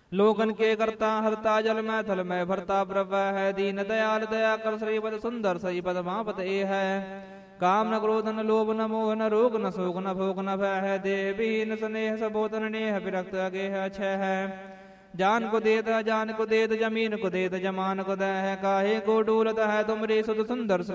लोकन के करता हरता जल मैं थल मैं भरता प्रभ है। दीन दयाल दया कर श्रीपद सुंदर सही पद महापत ए है। काम न क्रोध न लोभ न मोह न रोग न शोक न भोग न भय है। देवहीन स्नेह सबोधन नेह विरक्त अगेह छह है। जान को देत अजान को देत जमीन को देत जमान को दह है। काहे को डूलत है तुमरी सुध सुंदर